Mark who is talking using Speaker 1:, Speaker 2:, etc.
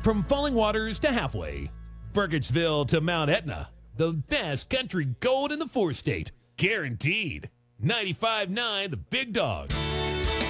Speaker 1: From Falling Waters to Halfway, Burkittsville to Mount Etna, the best country gold in the four-state, guaranteed. 95.9 The Big Dog.